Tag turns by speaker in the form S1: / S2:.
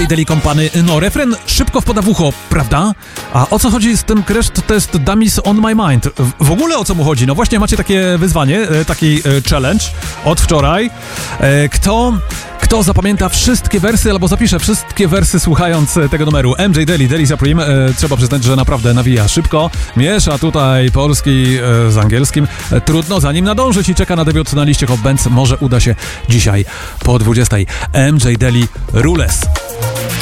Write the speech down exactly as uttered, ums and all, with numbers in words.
S1: Daily Company, no refren szybko wpada w ucho, prawda? A o co chodzi z tym Crash Test Dummies on My Mind? W, w ogóle o co mu chodzi? No właśnie macie takie wyzwanie, taki challenge od wczoraj. Kto... Kto zapamięta wszystkie wersy albo zapisze wszystkie wersy słuchając tego numeru? M J Daily, Daily Supreme, e, trzeba przyznać, że naprawdę nawija szybko. Miesza tutaj polski e, z angielskim. E, trudno za nim nadążyć i czeka na debiut na liście Hot Bands. Może uda się dzisiaj po dwudziestej. M J Daily Rules.